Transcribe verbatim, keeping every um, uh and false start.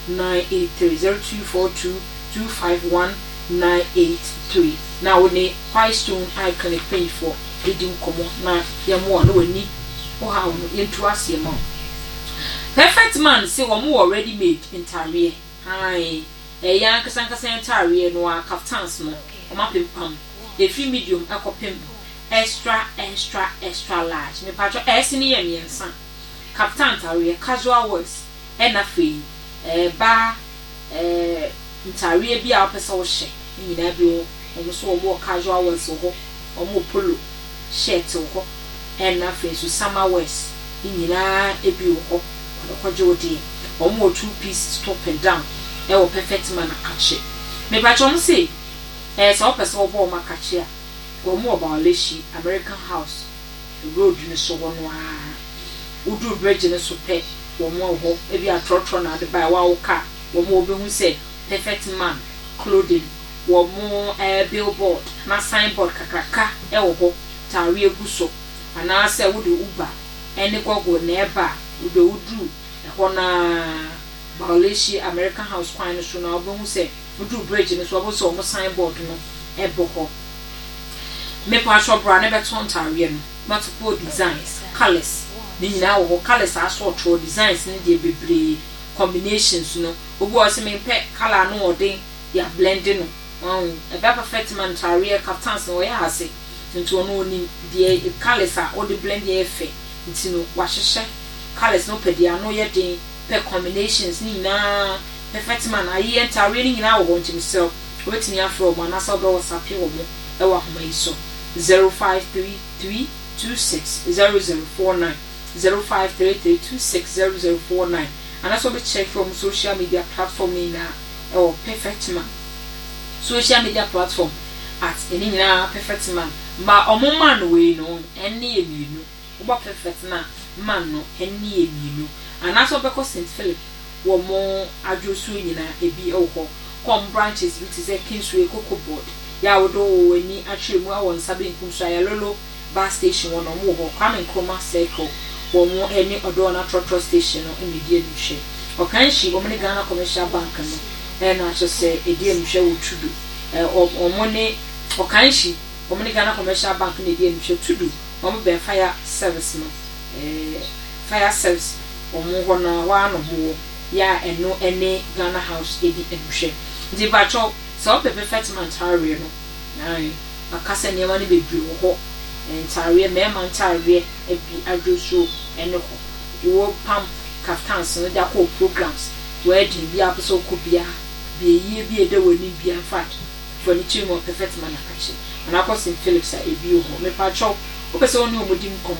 nine eight three zero two four two two five one nine eight three. Now we need White Stone Eye Clinic pay for reading komo na yamo no wani o ha no yentu ase mo. Perfect man say wo mo already made entire. Ai e yan kasan kasan entire no a kaftans no o ma pempam. E free medium akopem extra extra extra large. Me patcho S ni ye miensa. Kaftan entire casual wears e na fe e ba e entire bi a opese wo hye. Nyina bi o omo so omo casual wears ho omo polo shirt ho and na fe so summer wears nyina ebi ho kwaje odi omo two piece top and down e wo perfect man akache me ba chom say eh so opese wo bo makache a omo oba oleshi American House road ni so wono a udu bridge ni so pe omo ho ebi atrotro na de ba wa wo ka omo obehu say perfect man clothing wo mo eh billboard na signboard kakaka e wo ho tare eguso ana se wo de uba ene gogo na eba wo de udu e ho na Bauleshi American House kwan so na obehu say udu bridge ni so obo so mo signboard no e bo ho me pa shop bra na beton tare no multiple designs colors ni nyina wo colors aso tro designs ni de bebre combinations no obi o se me pe color no odin ya blending no wow e be perfect man tare captains no ya ase nti ono oni de colors a o de blend ye fe nti no wa hyehyɛ colors no pe dia no ye den pe combinations ni na perfect man ayi entire ni nyina wo nti so wetini afro mo na so do whatsapp wo mo e wa homa yi so zero five three three two six zero zero four nine zero five three three two six zero zero four nine and also be check from social media platform in na or perfect man social media platform at any na perfect man ma omo man we no eni emienu obo perfect na man no eni emienu and also because Saint Philip wo mo adwosu nyina ebi e wo com branches which is a Kingsway Cocoa Board ya wodo wani atwemu awon sabe nkumso ayalolo bus station wo no mo ho Kwame Nkrumah circle wo mo eni odo na trotro station no emedie nhwe o kan shi wo mo Ghana Commercial Bank no e na so say edie nhwe wo tudu e o mo ne o kan shi wo mo Ghana Commercial Bank na edie nhwe tudu wo mo be fire service no eh fire service wo mo ho na wa no ho ya eno ene Ghana House edi nhwe ndi ba cho so perfect man tare no ai akasa ne ma ne bebre wo ho entare me man tare ebi adwoso ene ho wo pam kaftans no da ko programs wedding bi apeso ko bia bi yi bi ede woni bia fact for the team of perfect man akachi and akọ Saint Philip's a ebi ho me pa cho o pese oni omodim kom